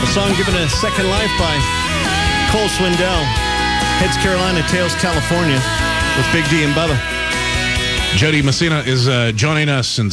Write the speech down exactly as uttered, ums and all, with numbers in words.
A song given a second life by Cole Swindell. Heads Carolina, tails California with Big D and Bubba. Jody Messina is uh, joining us, and